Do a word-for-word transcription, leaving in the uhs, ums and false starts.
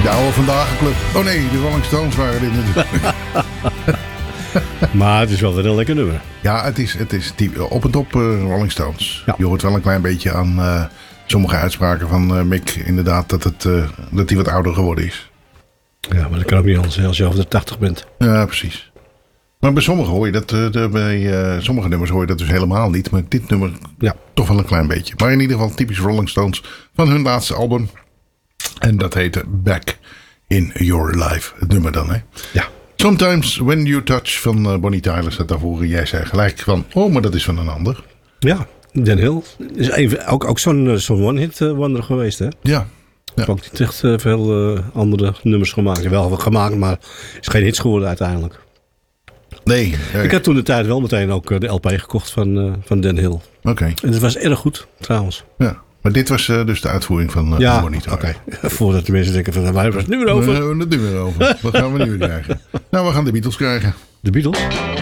De oude Vandaag Club. Oh nee, de Rolling Stones waren dit natuurlijk. Maar het is wel weer een lekker nummer. Ja, het is, het is die, op en top uh, Rolling Stones. Ja. Je hoort wel een klein beetje aan uh, sommige uitspraken van uh, Mick. Inderdaad, dat het uh, dat hij wat ouder geworden is. Ja, maar dat kan ook niet anders als je over de tachtig bent. Ja, precies. Maar bij sommige hoor je dat, uh, de, bij uh, sommige nummers hoor je dat dus helemaal niet. Maar dit nummer Ja. toch wel een klein beetje. Maar in ieder geval typisch Rolling Stones van hun laatste album. En dat heette Back in Your Life. Het nummer dan, hè? Ja. Sometimes When You Touch van uh, Bonnie Tyler staat daarvoor. Jij zei gelijk van, oh, maar dat is van een ander. Ja, Dan Hill. Is even, ook, ook zo'n, zo'n one-hit wonder geweest, hè? Ja. Ja. Ik heb ook niet echt uh, veel uh, andere nummers gemaakt. Wel wat gemaakt, maar het is geen hits geworden uiteindelijk. Nee. Uh, Ik had toen de tijd wel meteen ook uh, de L P gekocht van, uh, van Dan Hill. Oké. Okay. En het was erg goed, trouwens. Ja. Maar dit was uh, dus de uitvoering van uh, ja, Bonnie Tyler. Oké. Okay. Voordat de mensen denken van, waar hebben we het nu weer over? We hebben het nu weer over. Wat gaan we nu krijgen? Nou, we gaan de Beatles krijgen. De Beatles?